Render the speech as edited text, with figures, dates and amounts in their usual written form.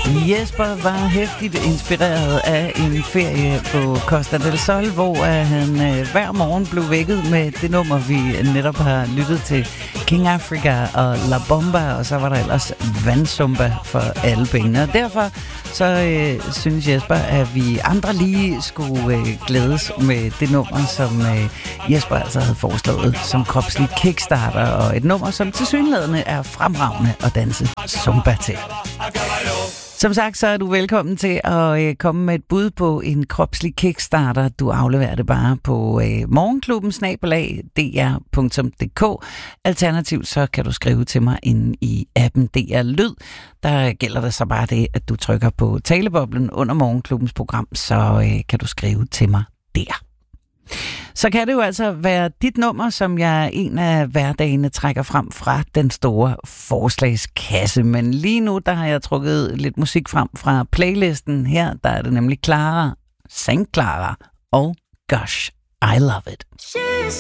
Jesper var hæftigt inspireret af en ferie på Costa del Sol, hvor han hver morgen blev vækket med det nummer, vi netop har lyttet til, King Africa og La Bomba, og så var der ellers vandsumba for alle pengene. Og derfor så synes Jesper, at vi andre lige skulle glædes med det nummer, som Jesper altså havde foreslået som kropslig kickstarter, og et nummer, som tilsyneladende er fremragende at danse zumba til. Som sagt, så er du velkommen til at komme med et bud på en kropslig kickstarter. Du afleverer det bare på morgenklubben@dr.dk. Alternativt så kan du skrive til mig inde i appen DR Lyd. Der gælder det så bare det, at du trykker på taleboblen under morgenklubbens program, så kan du skrive til mig der. Så kan det jo altså være dit nummer, som jeg en af hverdagene trækker frem fra den store forslagskasse. Men lige nu, der har jeg trukket lidt musik frem fra playlisten. Her, der er det nemlig Clara, St. Clara og Gosh, I Love It.